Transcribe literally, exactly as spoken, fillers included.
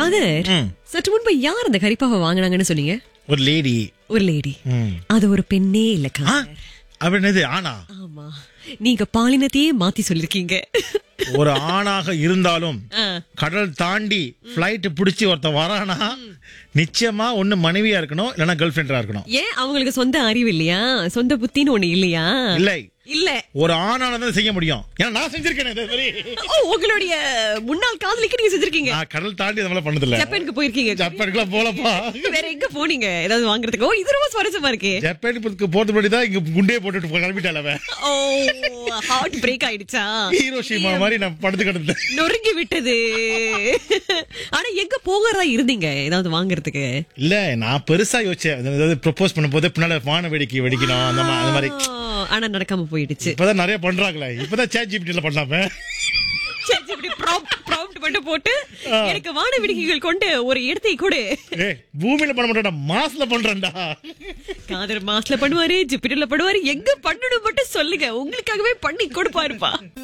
காதர், ம். சற்று முன்பு யார் அந்த கரிப்பாவை வாங்கினாங்கன்னு சொன்னீங்க? ஒரு லேடி. ஒரு லேடி. அது ஒரு பெண்ணே இல்ல காதர். அப்படின்னது ஆனா ஆமா, நீங்க பாலினத்தையே மாத்தி சொல்லிருக்கீங்க. ஒரு ஆணாக இருந்தாலும் ஆ. கடல் தாண்டி பிளைட் பிடிச்சி ஒருத்தன் வரானா நிச்சயமா ஒண்ணு மனைவியா இருக்கணும், இல்லன்னா கேர்ள் ஃபிரெண்டா இருக்கணும். ஏன் அவங்களுக்கு சொந்த அறிவு இல்லையா? சொந்த புத்தின்னு ஒண்ணு இல்லையா? இல்லை, இல்ல. ஒரு ஆணால தான் செய்ய முடியும். ஏன்னா நான் செஞ்சிருக்கேன் இது சரி. ஓ, உங்களுடைய முன்னாள் காதலிக்கு நீங்க செஞ்சிருக்கீங்க. நான் கடல் தாண்டி அதெல்லாம் பண்ணது இல்ல. ஜப்பானுக்கு போயிருக்கீங்க. ஜப்பானுக்குலாம் போலப்பா. வேற எங்க போனீங்க ஏதாவது வாங்குறதுக்கு? ஓ, இது ரொம்ப சுவாரஸ்யமா இருக்கு. ஜப்பானுக்கு போறது படி தான் இங்க குண்டே போட்டுட்டு போ- கிளம்பிட்டால அவன். ஓ, ஹார்ட் பிரேக் ஆயிடுச்சா? ஹீரோஷிமா மாதிரி நான் படுத்து கிடந்தேன். நொறுங்கி விட்டது. ஆனா எங்க போகிறதா இருந்தீங்க ஏதாவது வாங்குறதுக்கு? இல்ல, நான் பெருசா யோசிச்சேன். அதாவது ப்ரொபோஸ் பண்ணும் போது பின்னால வான வேடிக்கை வெடிக்கணும் அந்த மா- அந்த மாதிரி. ஆ, ஆனா நடக்காம போயிடுச்சு. இப்பதான் நிறைய பண்றாங்களே. இப்பதான் சேட் ஜிபிடில பண்ணாம. சரி, இப்படி prompt prompt மட்டும் போட்டு எனக்கு வான விடுகைகள் கொண்டு ஒரு இடத்தை கொடு. ஏய், பூமியில பண்ண மாட்டேன்டா, மாஸ்ல பண்றேன்டா. காதர் மாஸ்ல பண்ணுவாரு, ஜிபிட்டர்ல பண்ணுவாரு. எங்க பண்ணணும் மட்டும் சொல்லுங்க, உங்களுக்காகவே பண்ணி கொடுப்பாருப்பா.